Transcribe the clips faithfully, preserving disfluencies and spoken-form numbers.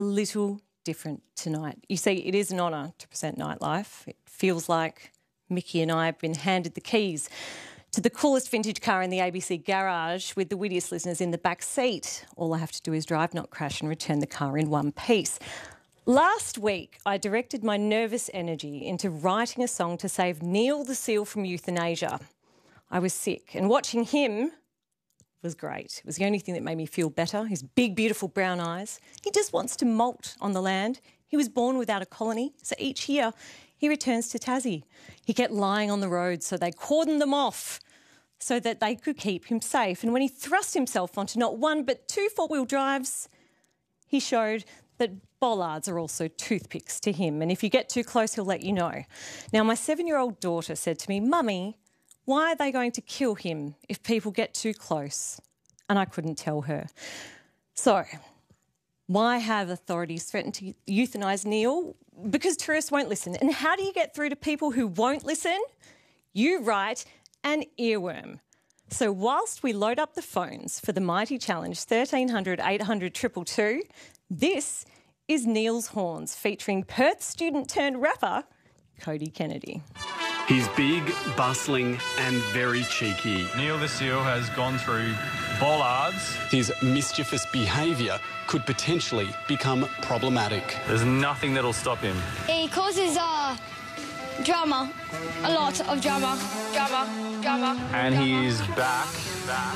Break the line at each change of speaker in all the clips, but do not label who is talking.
little different tonight. You see, it is an honour to present Nightlife. It feels like Mickey and I have been handed the keys to the coolest vintage car in the A B C garage with the wittiest listeners in the back seat. All I have to do is drive, not crash, and return the car in one piece. Last week, I directed my nervous energy into writing a song to save Neil the seal from euthanasia. I was sick, and watching him was great. It was the only thing that made me feel better. His big, beautiful brown eyes. He just wants to molt on the land. He was born without a colony, so each year he returns to Tassie. He kept lying on the road, so they cordoned them off so that they could keep him safe. And when he thrust himself onto not one but two four-wheel drives, he showed that bollards are also toothpicks to him, and if you get too close, he'll let you know. Now, my seven-year-old daughter said to me, "Mummy, why are they going to kill him if people get too close?" And I couldn't tell her. So, why have authorities threatened to euthanise Neil? Because tourists won't listen. And how do you get through to people who won't listen? You write an earworm. So whilst we load up the phones for the mighty challenge thirteen hundred eight hundred two two two, this is Neil's Horns featuring Perth student turned rapper Cody Kennedy.
He's big, bustling and very cheeky.
Neil the seal has gone through bollards.
His mischievous behaviour could potentially become problematic.
There's nothing that'll stop him.
He causes uh, drama, a lot of drama, drama, drama.
And
drama.
he is back, back.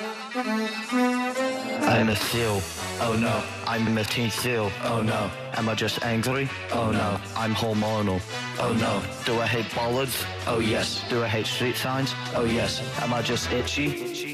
I'm a seal. Oh no. I'm a teen seal. Oh no. Am I just angry? Oh no. I'm hormonal. Oh no. Do I hate bollards? Oh yes. Do I hate street signs? Oh yes. Am I just itchy?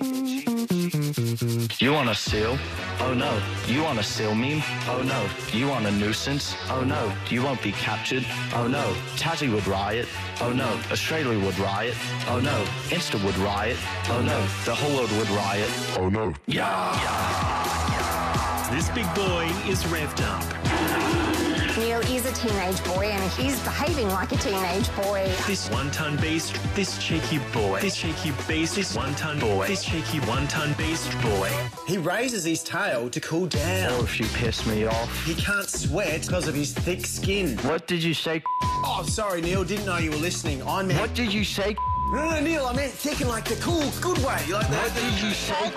You want a seal? Oh no. You want a seal meme? Oh no. You want a nuisance? Oh no. You won't be captured? Oh no. Tassie would riot? Oh no. Australia would riot? Oh no. Insta would riot? Oh no. The whole world would riot? Oh no. Yeah.
This big boy is revved up.
Neil is a teenage boy and he's behaving like a teenage boy.
This one-ton beast, this cheeky boy, this cheeky beast, this one-ton boy, this cheeky one-ton beast boy.
He raises his tail to cool down.
Or if you piss me off.
He can't sweat because of his thick skin.
What did you say?
Oh, sorry, Neil. Didn't know you were listening. I meant...
What did you say?
No, no, Neil, I meant thick in like the cool, good way. Like that.
What did you say?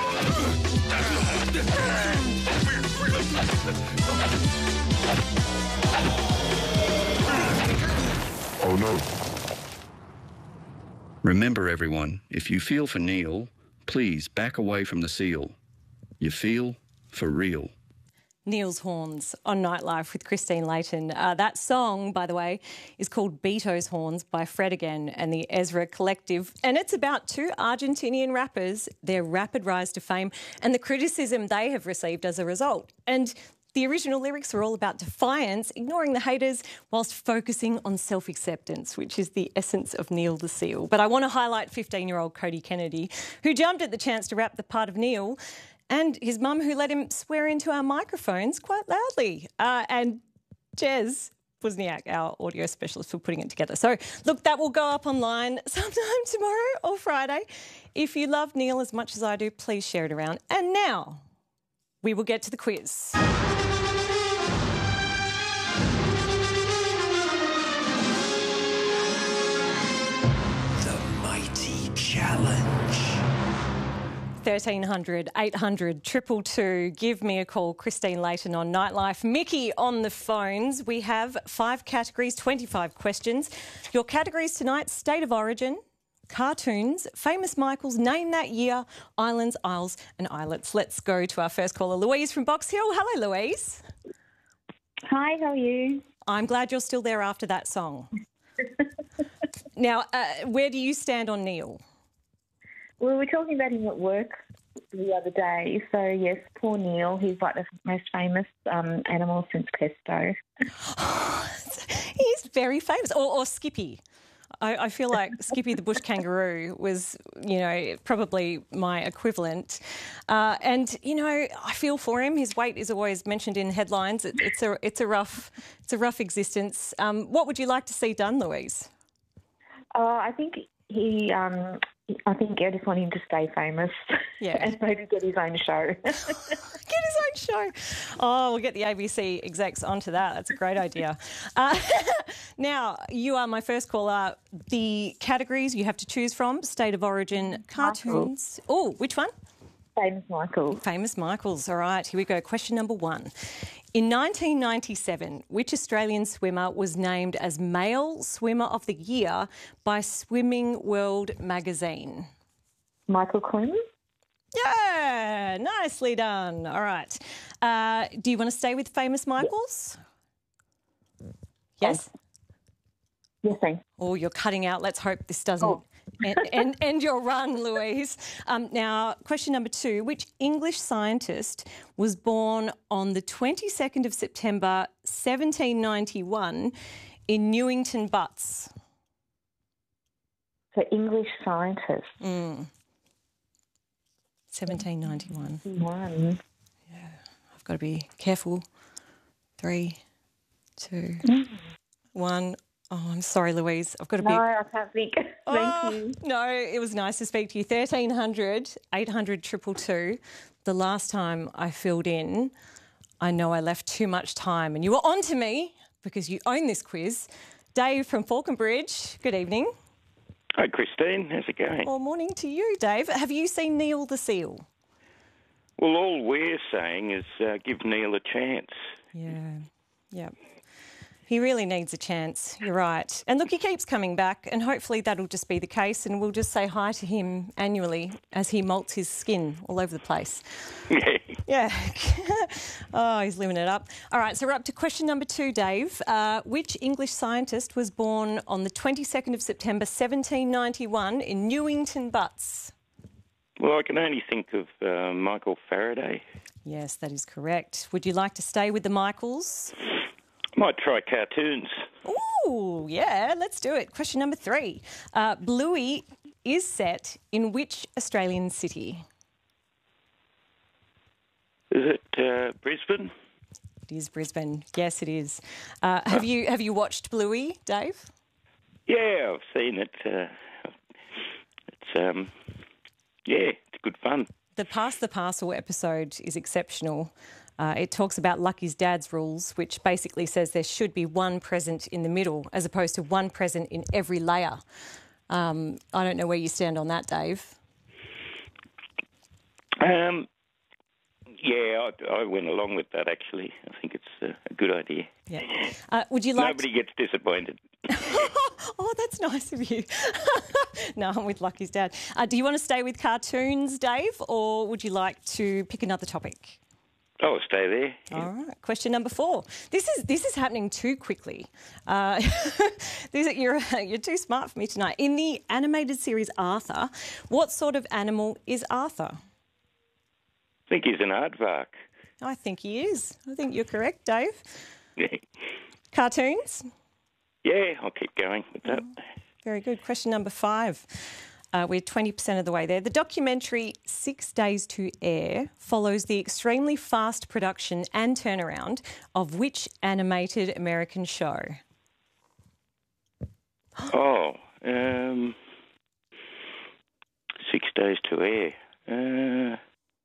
Oh no. Remember everyone, if you feel for Neil, please back away from the seal. You feel for real.
Neil's Horns on Nightlife with Christine Layton. Uh, that song, by the way, is called Beato's Horns by Fred Again and the Ezra Collective. And it's about two Argentinian rappers, their rapid rise to fame and the criticism they have received as a result. And the original lyrics were all about defiance, ignoring the haters whilst focusing on self-acceptance, which is the essence of Neil the Seal. But I want to highlight fifteen-year-old Cody Kennedy, who jumped at the chance to rap the part of Neil, and his mum, who let him swear into our microphones quite loudly. Uh, and Jez Wozniak, our audio specialist, for putting it together. So, look, that will go up online sometime tomorrow or Friday. If you love Neil as much as I do, please share it around. And now we will get to the quiz.
The mighty challenge.
thirteen hundred eight hundred two two two. Give me a call. Christine Layton on Nightlife. Mickey on the phones. We have five categories, twenty-five questions. Your categories tonight: state of origin, cartoons, famous Michaels, name that year, islands, isles and islets. Let's go to our first caller, Louise from Box Hill. Hello, Louise.
Hi, how are you?
I'm glad you're still there after that song. Now, uh, where do you stand on Neil?
We were talking about him at work the other day. So, yes, poor Neil. He's like the most famous um, animal since Pesto.
He's very famous. Or, or Skippy. I, I feel like Skippy the bush kangaroo was, you know, probably my equivalent. Uh, and, you know, I feel for him. His weight is always mentioned in headlines. It, it's a it's a rough it's a rough existence. Um, what would you like to see done, Louise?
Uh, I think he um, I think I just want him to stay famous.
Yeah.
And maybe get his own show.
Get his own show. Oh, we'll get the A B C execs onto that. That's a great idea. Uh, now, you are my first caller. The categories you have to choose from: state of origin, cartoons. Oh, which one?
Famous Michael.
Famous Michaels. All right, here we go. Question number one. In nineteen ninety-seven, which Australian swimmer was named as Male Swimmer of the Year by Swimming World magazine?
Michael Clem.
Yeah, nicely done. All right. Uh, do you want to stay with Famous Michaels? Yes?
Yes, thanks.
Oh, you're cutting out. Let's hope this doesn't
Oh.
end, end, end your run, Louise. Um, now, question number two. Which English scientist was born on the twenty-second of September, seventeen ninety-one in Newington Butts?
So English scientist.
Mm. seventeen ninety-one.
One.
I've got to be careful. Three, two, one. Oh, I'm sorry, Louise. I've got to
No,
be...
I can't think. Thank
Oh,
you.
no, it was nice to speak to you. thirteen hundred, eight hundred, two two two. The last time I filled in, I know I left too much time and you were on to me because you own this quiz. Dave from Falconbridge, good evening.
Hi, Christine. How's it going?
Well, morning to you, Dave. Have you seen Neil the Seal?
Well, all we're saying is uh, give Neil a chance.
Yeah, yeah. He really needs a chance, you're right. And look, he keeps coming back and hopefully that'll just be the case and we'll just say hi to him annually as he molts his skin all over the place. Yeah. Oh, he's living it up. All right, so we're up to question number two, Dave. Uh, which English scientist was born on the twenty-second of September, seventeen ninety-one in Newington Butts?
Well, I can only think of uh, Michael Faraday.
Yes, that is correct. Would you like to stay with the Michaels?
Might try cartoons.
Ooh, yeah, let's do it. Question number three. Uh, Bluey is set in which Australian city?
Is it uh, Brisbane?
It is Brisbane. Yes, it is. Uh, have you have you watched Bluey, Dave?
Yeah, I've seen it. Uh, it's um, yeah, it's good fun.
The Pass the Parcel episode is exceptional. Uh, it talks about Lucky's dad's rules, which basically says there should be one present in the middle as opposed to one present in every layer. Um, I don't know where you stand on that, Dave.
Um, yeah, I, I went along with that, actually. I think it's a, a good idea.
Yeah. Uh, would you like...
Nobody gets disappointed.
Oh, that's nice of you. No, I'm with Lucky's dad. Uh, do you want to stay with cartoons, Dave, or would you like to pick another topic?
Oh, stay there.
All right. Question number four. This is this is happening too quickly. Uh, these are, you're you're too smart for me tonight. In the animated series Arthur, what sort of animal is Arthur?
I think he's an aardvark.
I think he is. I think you're correct, Dave.
Yeah.
Cartoons?
Yeah, I'll keep going with that.
Very good. Question number five. Uh, we're twenty percent of the way there. The documentary Six Days to Air follows the extremely fast production and turnaround of which animated American show?
Oh, um, Six Days to Air. Uh,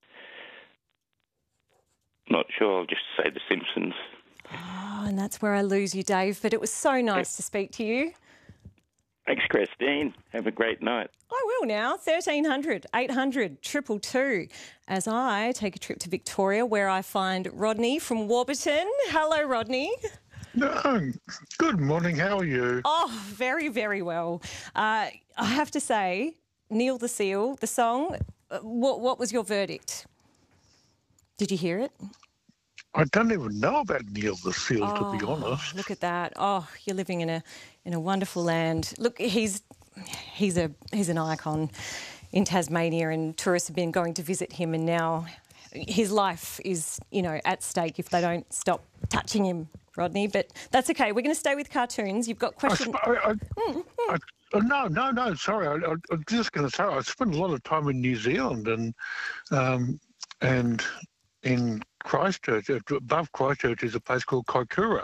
not sure. I'll just say The Simpsons.
Oh, and that's where I lose you, Dave. But it was so nice to speak to you.
Thanks, Christine. Have a great night.
I will now. thirteen hundred, eight hundred, two two two. As I take a trip to Victoria where I find Rodney from Warburton. Hello, Rodney.
No, good morning. How are you?
Oh, very, very well. Uh, I have to say, Neil the Seal, the song, uh, what, what was your verdict? Did you hear it?
I don't even know about Neil the Seal,
oh,
to be honest.
Look at that. Oh, you're living in a in a wonderful land. Look, he's he's a he's an icon in Tasmania, and tourists have been going to visit him, and now his life is, you know, at stake if they don't stop touching him, Rodney. But that's okay. We're going to stay with cartoons. You've got questions.
I, I, mm, I, I, no, no, no. Sorry, I, I, I'm just going to say I spent a lot of time in New Zealand, and um, and in Christchurch, above Christchurch is a place called Kaikoura.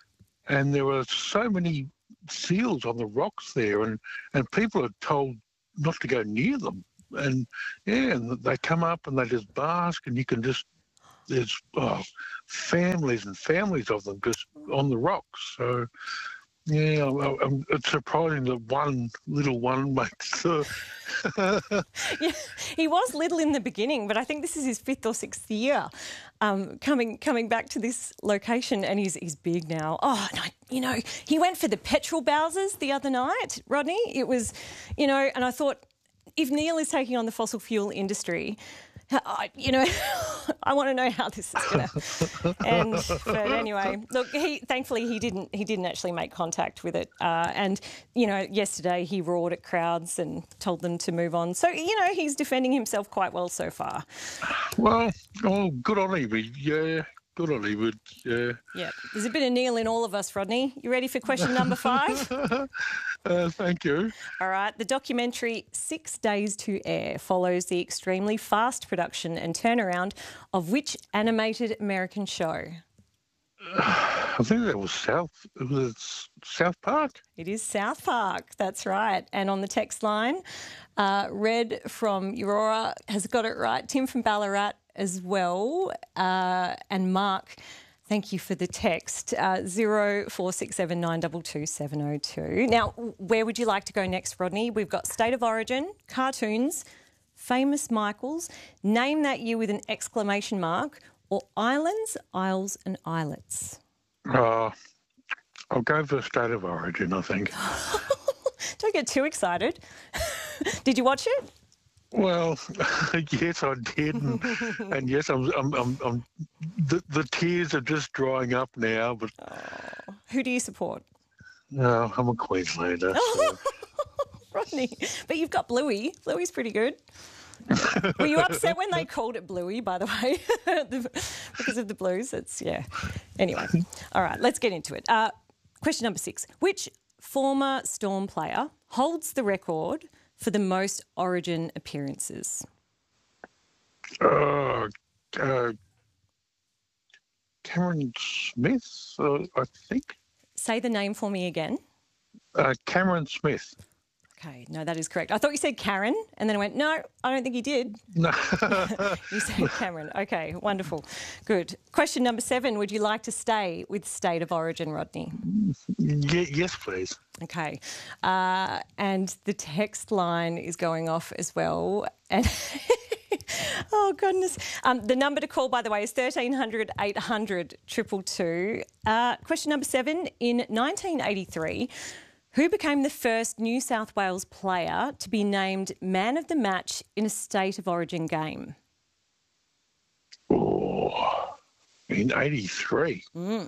And there were so many seals on the rocks there, and, and people are told not to go near them. And yeah, and they come up and they just bask, and you can just there's oh, families and families of them just on the rocks. So yeah, I, I'm, it's surprising that one little one makes the.
Yeah, he was little in the beginning, but I think this is his fifth or sixth year um, coming coming back to this location, and he's he's big now. Oh, no, you know, he went for the petrol Bowsers the other night, Rodney. It was, you know, and I thought, if Neil is taking on the fossil fuel industry, I, you know, I want to know how this is going to end. But anyway, look, he thankfully he didn't he didn't actually make contact with it. Uh, and you know, yesterday he roared at crowds and told them to move on. So you know, he's defending himself quite well so far.
Well, oh, good on him. Yeah. Good on him, but yeah.
Yeah, there's a bit of Neil in all of us, Rodney. You ready for question number five?
uh, thank you.
All right. The documentary Six Days to Air follows the extremely fast production and turnaround of which animated American show?
I think that was South. It was South Park.
It is South Park. That's right. And on the text line, uh, Red from Aurora has got it right. Tim from Ballarat as well, uh, and Mark, thank you for the text, uh, zero four six seven nine two two seven zero two. Now, where would you like to go next, Rodney? We've got State of Origin, cartoons, famous Michaels, name that year with an exclamation mark, or islands, isles and islets.
Uh, I'll go for State of Origin, I think.
Don't get too excited. Did you watch it?
Well, yes, I did, and, and yes, I'm, I'm, I'm, I'm the, the tears are just drying up now. But
oh, who do you support?
No, I'm a Queenslander. So.
Rodney, but you've got Bluey. Bluey's pretty good. Were you upset when they called it Bluey, by the way, because of the Blues? It's yeah. Anyway, all right, let's get into it. Uh, question number six: which former Storm player holds the record for the most Origin appearances?
Uh, uh, Cameron Smith, uh, I think.
Say the name for me again.
Uh, Cameron Smith.
Okay, no, that is correct. I thought you said Karen, and then I went, no, I don't think he did.
No.
You said Cameron. Okay, wonderful. Good. Question number seven, would you like to stay with State of Origin, Rodney?
Y- yes, please.
Okay. Uh, and the text line is going off as well. And oh, goodness. Um, the number to call, by the way, is thirteen hundred eight hundred two two two. Uh, question number seven, in nineteen eighty-three... who became the first New South Wales player to be named man of the match in a State of Origin game?
Oh, in eighty-three.
Mm.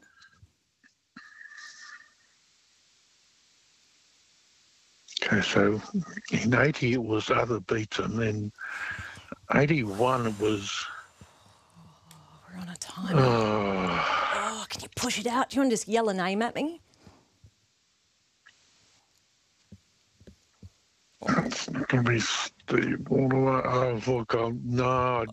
Okay, so in eighty it was Other Beaton, then eighty-one it was...
Oh, we're on a timer.
Uh,
oh, can you push it out? Do you want to just yell a name at me?
It's not going to be Steve Waterloo. Oh, look, I'm, no.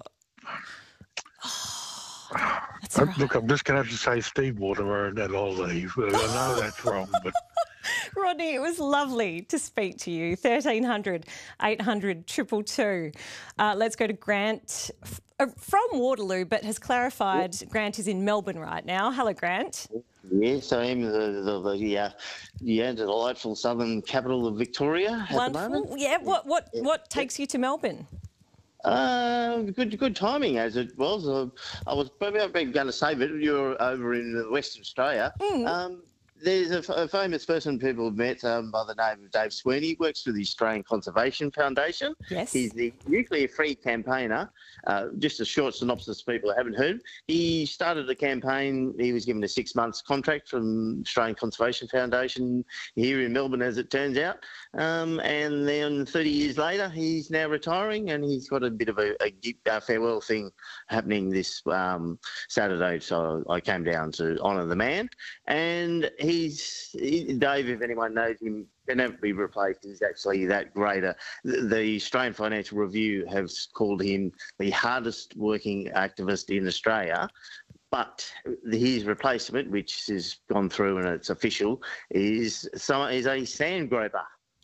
Oh, that's
I,
right.
Look, I'm just going to have to say Steve Waterloo and then I'll leave. I know that's wrong, but...
Rodney, it was lovely to speak to you. thirteen hundred eight hundred two two two. Uh, let's go to Grant uh, from Waterloo, but has clarified Grant is in Melbourne right now. Hello, Grant.
Yes, I am the the, the uh, yeah, the delightful southern capital of Victoria at
Wonderful.
the moment.
Yeah. What what what takes you to Melbourne?
Uh, good good timing as it was. Uh, I was probably going to say that you're over in Western Australia.
Mm.
Um, There's a, a famous person people have met um, by the name of Dave Sweeney. He works for the Australian Conservation Foundation.
Yes.
He's the nuclear-free campaigner. Uh, just a short synopsis people who haven't heard. He started the campaign. He was given a six-month contract from Australian Conservation Foundation here in Melbourne, as it turns out. Um, and then thirty years later, he's now retiring, and he's got a bit of a, a, a farewell thing happening this um, Saturday. So I came down to honour the man. And he He's he, Dave, if anyone knows him, can never be replaced. He's actually that great. Uh, the, the Australian Financial Review has called him the hardest working activist in Australia. But his replacement, which has gone through and it's official, is some is a sand groper.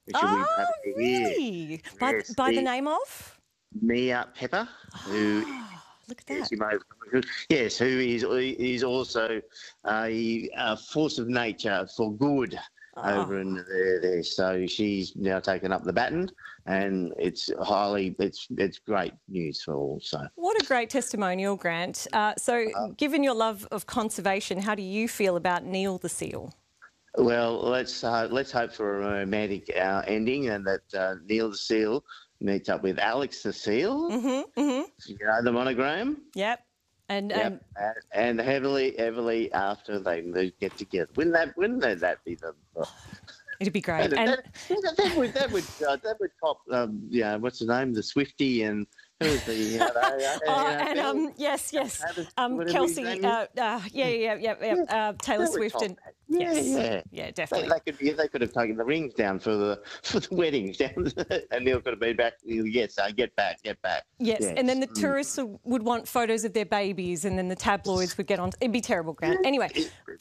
which will be
Oh,
happy to hear.
really? By,
Yes,
by the
the-
name of?
Mia Pepper, who
Look at
yes,
that.
you may have, yes, who is is also a, a force of nature for good
Oh.
over in there, there. So she's now taken up the baton, and it's highly it's it's great news for all. So
What a great testimonial, Grant. Uh, so, given your love of conservation, how do you feel about Neil the seal?
well, let's uh, let's hope for a romantic uh, ending, and that uh, Neil the seal meets up with Alex the seal.
Mm-hmm, mm-hmm.
You know the monogram.
Yep. And,
Yep.
and
And, and heavily, heavily after they move, get together. Wouldn't that? Wouldn't that, that be the?
it'd be great.
That,
And
that, that, that would that would uh, that would top. Um, yeah, what's the name? The Swifty and who was the? You know, they, uh,
Oh,
you know,
and um, yes, yes, um,
whatever his
Kelsey,
name is.
uh, uh, yeah, yeah, yeah, yeah, yeah. Uh, Taylor
that would
Swift
top
and
that. Yeah,
yes,
yeah,
yeah,
They,
definitely.
they could be, they could have taken the rings down for the for the weddings down, and Neil could have been back. Yes, uh, get back, get back.
Yes, and then the
Mm.
tourists would want photos of their babies, and then the tabloids would get on. It'd be terrible, Grant. Anyway,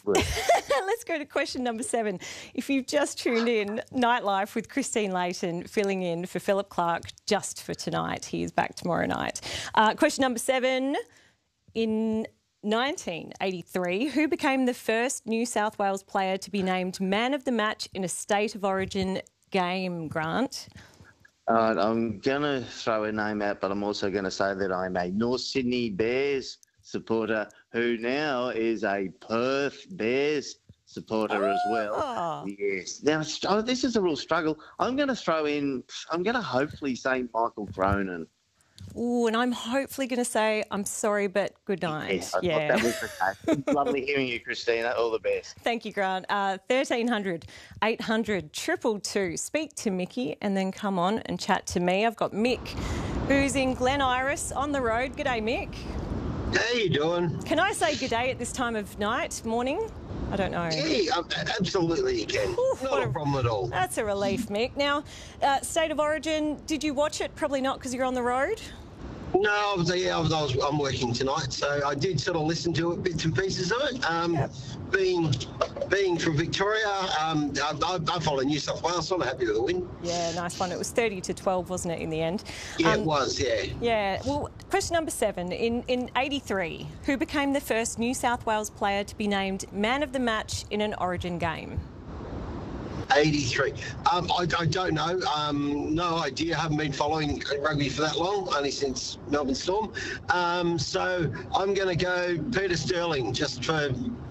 let's go to question number seven. If you've just tuned in, Nightlife with Christine Layton filling in for Philip Clark just for tonight. He is back tomorrow night. Uh, question number seven. In nineteen eighty-three, who became the first New South Wales player to be named man of the match in a state of origin game, Grant?
All right, I'm going to throw a name out, but I'm also going to say that I'm a North Sydney Bears supporter who now is a Perth Bears supporter as well.
Oh.
Yes. Now, it's- oh, this is a real struggle. I'm going to throw in, I'm going to hopefully say Michael Cronin.
Ooh, and I'm hopefully going to say, I'm sorry, but good night.
Yes, I
Yeah.
thought that was the case. Lovely hearing you, Christina. All the best.
Thank you, Grant. Uh, thirteen hundred, eight hundred, two two two. Speak to Mickey and then come on and chat to me. I've got Mick, who's in Glen Iris on the road. G'day, Mick.
How you doing?
Can I say g'day at this time of night, morning? I don't know.
Yeah, um, absolutely you can.
Oof,
Not
what
a problem at all.
That's a relief, Mick. Now, uh, State of Origin, did you watch it? Probably not because you're on the road.
No, I was, yeah, I was, I was, I'm working tonight, so I did sort of listen to it, bits and pieces of it. Um,
Yep.
Being being from Victoria, um, I, I, I follow New South Wales, so I'm happy with the win.
Yeah, nice one. It was thirty to twelve, wasn't it, in the end?
Yeah,
Um,
it was, yeah.
Yeah. Well, question number seven. In in eighty-three, who became the first New South Wales player to be named man of the match in an Origin game?
eighty-three. Um, I, I don't know. Um, no idea. Haven't been following rugby for that long, only since Melbourne Storm. Um, so I'm going to go Peter Sterling just for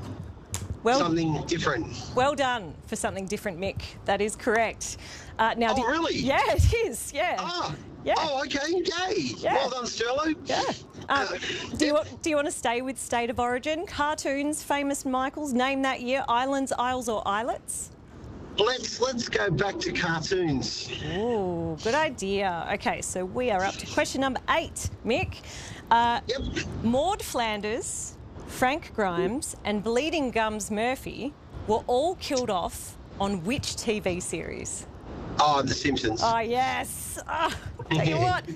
Well,
something different.
well done for something different, Mick. That is correct. Uh, now,
Oh,
did-
really?
Yeah, it is. Yeah.
Ah,
Yeah.
oh, okay, yay.
Yeah.
Well done, Sterling.
Yeah. Um, do you want, do you want to stay with State of Origin? Cartoons, famous Michaels, name that year, islands, isles or islets?
Let's let's go back to cartoons.
Ooh, good idea. Okay, so we are up to question number eight, Mick. Uh,
Yep.
Maud Flanders, Frank Grimes and Bleeding Gums Murphy were all killed off on which T V series?
Oh, The Simpsons.
Oh, yes. Oh, tell you what.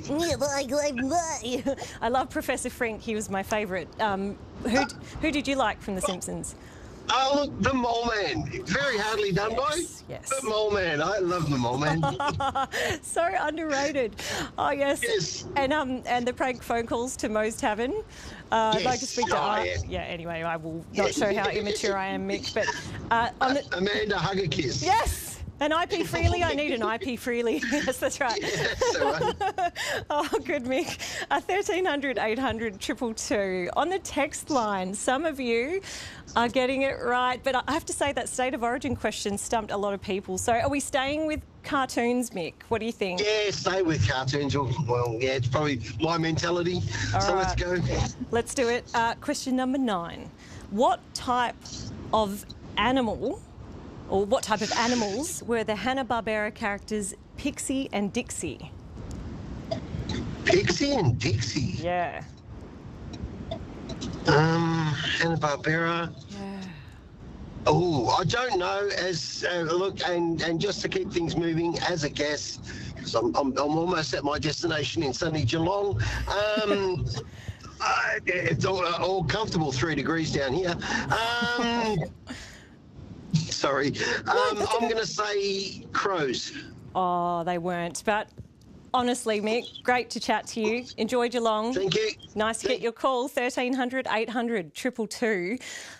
I love Professor Frink. He was my favourite. Um, who, who did you like from The Simpsons?
Oh, look, the Mole Man. Very hardly done
Yes,
by.
yes.
The Mole Man. I love the Mole Man.
So underrated. Oh, yes.
Yes.
And um, and the prank phone calls to Moe's Tavern. Uh, I'd like to
Yes.
speak to
Oh,
Art.
yeah.
Yeah, anyway, I will not show how immature I am, Mick. But uh, on the,
Amanda Hugger Kiss.
yes. An I P Freely? I need an I P Freely. Yes, that's right.
Yes, all right.
Oh, good, Mick. Uh, thirteen hundred, eight hundred, two two two. On the text line, some of you are getting it right, but I have to say that State of Origin question stumped a lot of people. So are we staying with cartoons, Mick? What do you think?
Yeah, stay with cartoons. Well, yeah, it's probably my mentality.
All
so
right.
let's go.
Let's do it. Uh, question number nine. What type of animal, or what type of animals were the Hanna-Barbera characters Pixie and Dixie?
Pixie and Dixie.
Yeah.
Um, Hanna-Barbera.
Yeah.
Oh, I don't know. As uh, look, and and just to keep things moving, as a guess, because I'm, I'm I'm almost at my destination in sunny Geelong. Um, uh, it's all, all comfortable, three degrees down here. Um, sorry, um, I'm going to say crows.
Oh, they weren't. But honestly, Mick, great to chat to you. Enjoyed Geelong.
Thank you.
Nice to get your call, thirteen hundred, eight hundred, two two two.